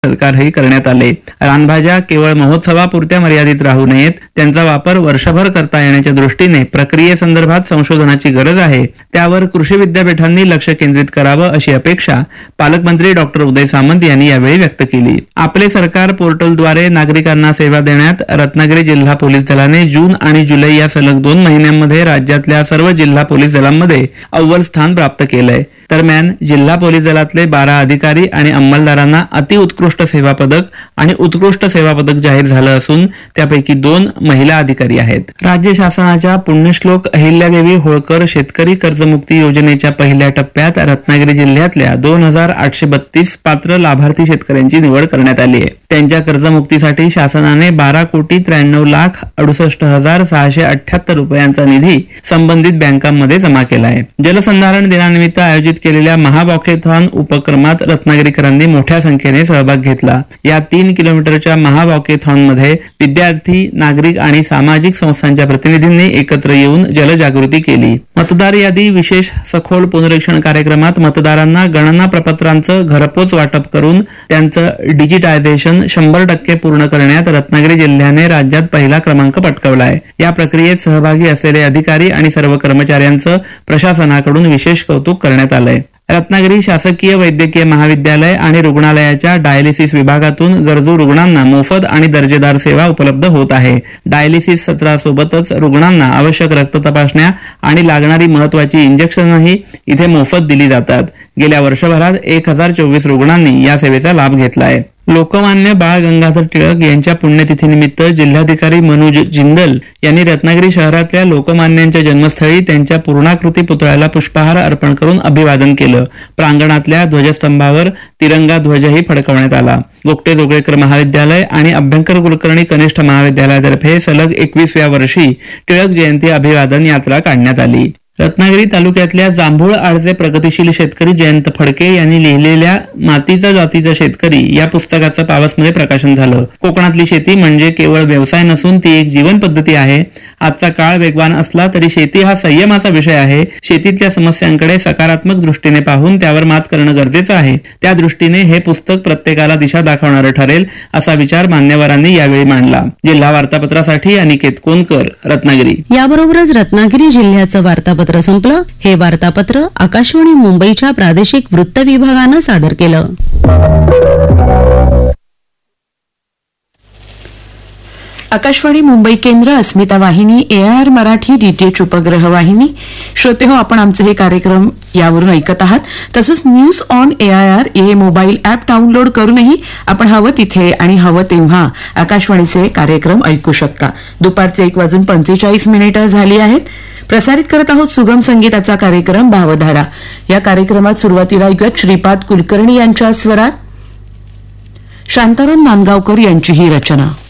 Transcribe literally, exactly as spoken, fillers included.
सत्कारही करण्यात आले. रानभाज्या केवळ महोत्सवापुरत्या मर्यादित राहू नयेत, त्यांचा वापर वर्षभर करता येण्याच्या दृष्टीने प्रक्रियेसंदर्भात संशोधनाची गरज आहे, त्यावर कृषी विद्यापीठांनी लक्ष केंद्रित करावं अशी अपेक्षा पालकमंत्री डॉक्टर उदय सामंत यांनी यावेळी व्यक्त केली. आपले सरकार पोर्टलद्वारे नागरिकांना सेवा देण्यात रत्नागिरी जिल्हा पोलीस दलाने जून आणि जुलै या सलग दोन महिन्यांमध्ये राज्यातल्या सर्व जिल्हा पोलीस दलांमध्ये अव्वल स्थान प्राप्त केलंय. दरम्यान जिल्हा पोलीस दलातले बारा अधिकारी आणि अंमलदारांना अतिउत्कृष्ट सेवा पदक आणि उत्कृष्ट सेवा पदक जाहीर झालं असून त्यापैकी दोन महिला अधिकारी आहेत. राज्य शासनाच्या पुण्यश्लोक अहिल्यादेवी होळकर शेतकरी कर्जमुक्ती योजनेच्या पहिल्या टप्प्यात रत्नागिरी जिल्ह्यातल्या दोन हजार आठशे बत्तीस पात्र लाभार्थी शेतकऱ्यांची निवड करण्यात आली आहे. त्यांच्या कर्जमुक्तीसाठी शासनाने बारा कोटी त्र्याण्णव लाख अडुसष्ट हजार सहाशे अठ्याहत्तर रुपयांचा निधी संबंधित बँकांमध्ये जमा केला आहे. जलसंधारण दिनानिमित्त आयोजित केलेल्या महावॉकेथॉन उपक्रमात रत्नागिरीकरांनी मोठ्या संख्येने सहभाग घेतला. या तीन किलोमीटरच्या महावॉकेथॉनमध्ये विद्यार्थी, नागरिक आणि सामाजिक संस्थांच्या प्रतिनिधींनी एकत्र येऊन जलजागृती केली. मतदार यादी विशेष सखोल पुनरीक्षण कार्यक्रमात मतदारांना गणना प्रपत्रांचं घरपोच वाटप करून त्यांचं डिजिटायझेशन शंभर टक्के पूर्ण करण्यात रत्नागिरी जिल्ह्याने राज्यात पहिला क्रमांक पटकावलाय. या प्रक्रियेत सहभागी असलेले अधिकारी आणि सर्व कर्मचाऱ्यांचं प्रशासनाकडून विशेष कौतुक करण्यात आलंय. रत्नागिरी शासकीय वैद्यकीय महाविद्यालय आणि रुग्णालयाच्या डायलिसिस विभागातून गरजू रुग्णांना मोफत आणि दर्जेदार सेवा उपलब्ध होत आहे. डायलिसिस सत्रासोबतच रुग्णांना आवश्यक रक्त तपासण्या आणि लागणारी महत्वाची इंजेक्शनही इथे मोफत दिली जातात. गेल्या वर्षभरात एक हजार चोवीस रुग्णांनी या सेवेचा लाभ घेतलाय. लोकमान्य बाळ गंगाधर टिळक यांच्या पुण्यतिथीनिमित्त जिल्हाधिकारी मनोज जिंदल यांनी रत्नागिरी शहरातल्या लोकमान्यांच्या जन्मस्थळी त्यांच्या पूर्णाकृती पुतळ्याला पुष्पहार अर्पण करून अभिवादन केलं. प्रांगणातल्या ध्वजस्तंभावर तिरंगा ध्वजही फडकवण्यात आला. गोगटे जोगळेकर महाविद्यालय आणि अभ्यंकर कुलकर्णी कनिष्ठ महाविद्यालयातर्फे सलग एकविसव्या वर्षी टिळक जयंती अभिवादन यात्रा काढण्यात आली. रत्नागिरी तालुक्यातल्या जांभूळ आडचे प्रगतिशील शेतकरी जयंत फडके यांनी लिहिलेल्या मातीचा जातीचा शेतकरी या पुस्तकाचं पावसमध्ये प्रकाशन झालं. कोकणातली शेती म्हणजे केवळ व्यवसाय नसून ती एक जीवन पद्धती आहे. आजचा काळ वेगवान असला तरी शेती हा संयमाचा विषय आहे. शेतीतल्या समस्यांकडे सकारात्मक दृष्टीने पाहून त्यावर मात करणं गरजेचं आहे. त्या दृष्टीने हे पुस्तक प्रत्येकाला दिशा दाखवणारं ठरेल असा विचार मान्यवरांनी यावेळी मांडला. जिल्हा वार्तापत्रासाठी अनिकेत कोनकर, रत्नागिरी. याबरोबरच रत्नागिरी जिल्ह्याचं वार्तापत्र संपलं. हे वार्तापत्र आकाशवाणी मुंबईच्या प्रादेशिक वृत्त विभागानं सादर केलं. आकाशवाणी मुंबई केंद्र, अस्मिता वाहिनी, एआर मराठी, डीटीएच उपग्रह वाहिनी. श्रोते हो, आपण आमचे हे कार्यक्रम यावरून ऐकत आहात. तसंच न्यूज ऑन एआयआर हे मोबाईल ऍप डाउनलोड करूनही आपण हवं तिथे आणि हवं तेव्हा आकाशवाणीचे कार्यक्रम ऐकू शकता. दुपारचे एक वाजून पंचेचाळीस मिनिटं झाली आहेत. प्रसारित करत आहोत सुगम संगीताचा कार्यक्रम भावधारा. या कार्यक्रमात सुरुवातीला ऐकूयात श्रीपाद कुलकर्णी यांच्या स्वरात शांताराम नांदगावकर यांची ही रचना.